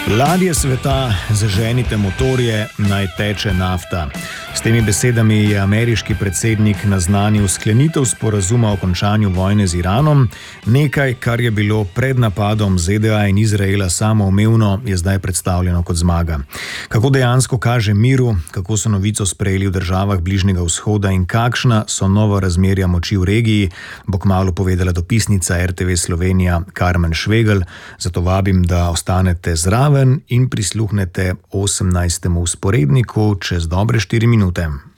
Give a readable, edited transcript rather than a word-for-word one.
Ladje sveta, zaženite motorje, naj teče nafta. S temi besedami je ameriški predsednik naznanil sklenitev sporazuma o končanju vojne z Iranom. Nekaj, kar je bilo pred napadom ZDA in Izraela samoumevno, je zdaj predstavljeno kot zmaga. Kako dejansko kaže miru, kako so novico sprejeli v državah Bližnjega vzhoda in kakšna so nova razmerja moči v regiji, bo kmalu povedala dopisnica RTV Slovenija Karmen Švegel. Zato vabim, da ostanete zraven in prisluhnete 18. vzporedniku čez dobre 4 minute.